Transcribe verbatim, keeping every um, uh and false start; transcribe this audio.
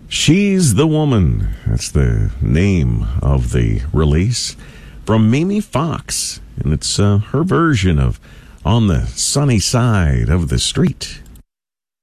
She's the Woman. That's the name of the release from Mimi Fox. And it's uh, her version of On the Sunny Side of the Street.